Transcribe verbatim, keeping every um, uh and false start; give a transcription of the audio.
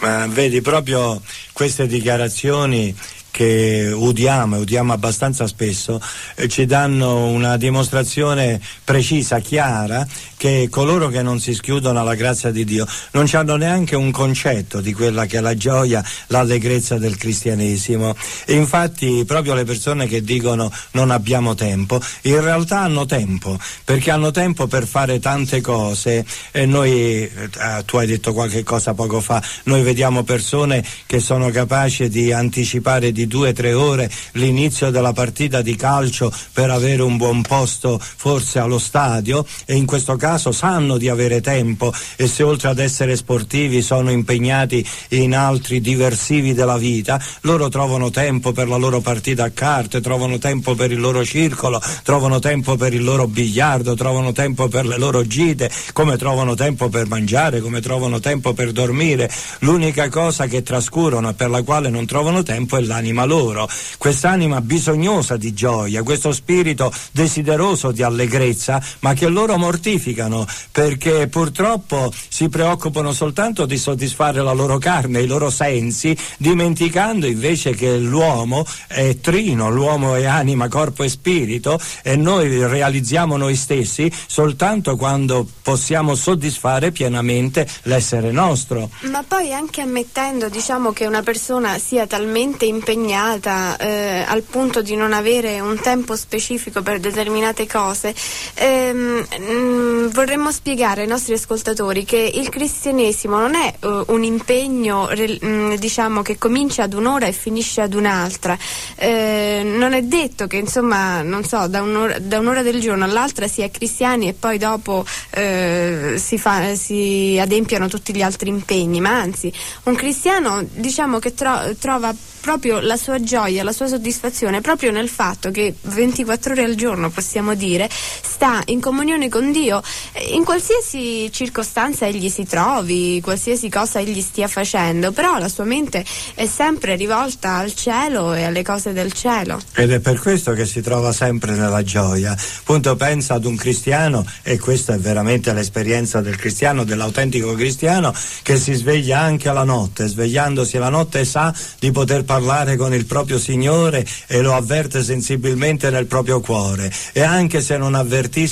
Ma vedi, proprio queste dichiarazioni che udiamo e udiamo abbastanza spesso eh, ci danno una dimostrazione precisa, chiara, che coloro che non si schiudono alla grazia di Dio non hanno neanche un concetto di quella che è la gioia, l'allegrezza del cristianesimo. E infatti proprio le persone che dicono non abbiamo tempo, in realtà hanno tempo, perché hanno tempo per fare tante cose. E noi, eh, tu hai detto qualche cosa poco fa, noi vediamo persone che sono capaci di anticipare di due o tre ore l'inizio della partita di calcio per avere un buon posto forse allo stadio, e in questo caso sanno di avere tempo, e se oltre ad essere sportivi sono impegnati in altri diversivi della vita, loro trovano tempo per la loro partita a carte, trovano tempo per il loro circolo, trovano tempo per il loro biliardo, trovano tempo per le loro gite, come trovano tempo per mangiare, come trovano tempo per dormire. L'unica cosa che trascurano e per la quale non trovano tempo è l'anima loro, quest'anima bisognosa di gioia, questo spirito desideroso di allegrezza, ma che loro mortificano, perché purtroppo si preoccupano soltanto di soddisfare la loro carne, i loro sensi, dimenticando invece che l'uomo è trino, l'uomo è anima, corpo e spirito, e noi realizziamo noi stessi soltanto quando possiamo soddisfare pienamente l'essere nostro. Ma poi anche ammettendo, diciamo, che una persona sia talmente impegnata eh, al punto di non avere un tempo specifico per determinate cose, ehm, mh, vorremmo spiegare ai nostri ascoltatori che il cristianesimo non è uh, un impegno re, mh, diciamo che comincia ad un'ora e finisce ad un'altra. Eh, non è detto che, insomma, non so, da un'ora, da un'ora del giorno all'altra si è cristiani e poi dopo eh, si, fa, si adempiano tutti gli altri impegni, ma anzi un cristiano, diciamo, che tro- trova proprio la sua gioia, la sua soddisfazione proprio nel fatto che ventiquattro ore al giorno, possiamo dire, sta in comunione con Dio in qualsiasi circostanza egli si trovi, qualsiasi cosa egli stia facendo, però la sua mente è sempre rivolta al cielo e alle cose del cielo. Ed è per questo che si trova sempre nella gioia. Appunto, pensa ad un cristiano, e questa è veramente l'esperienza del cristiano, dell'autentico cristiano, che si sveglia anche alla notte, svegliandosi la notte sa di poter parlare con il proprio Signore e lo avverte sensibilmente nel proprio cuore, e anche se non avvertisse